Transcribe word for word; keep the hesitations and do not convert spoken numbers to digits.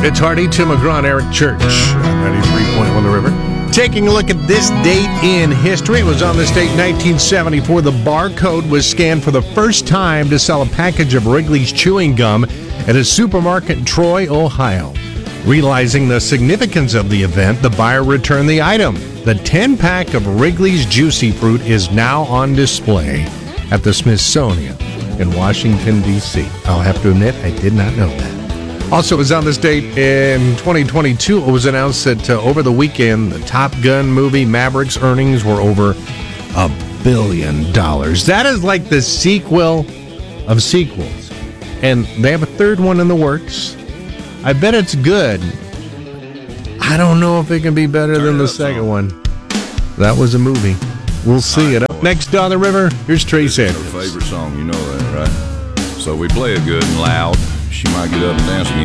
It's Hardy, Tim McGraw, and Eric Church on ninety-three point one The River. Taking a look at this date in history, it was on this date, nineteen seventy-four. The barcode was scanned for the first time to sell a package of Wrigley's chewing gum at a supermarket in Troy, Ohio. Realizing the significance of the event, the buyer returned the item. The ten-pack of Wrigley's Juicy Fruit is now on display at the Smithsonian in Washington, D C I'll have to admit, I did not know that. Also, it was on this date in twenty twenty-two. It was announced that uh, over the weekend, the Top Gun movie Maverick's earnings were over a billion dollars. That is like the sequel of sequels. And they have a third one in the works. I bet it's good. I don't know if it can be better Turn than the second one. That was a movie. We'll see it. Up next on the river, here's Trey Sanders. Her favorite song, you know that, right? So we play it good and loud. She might get up and dance again.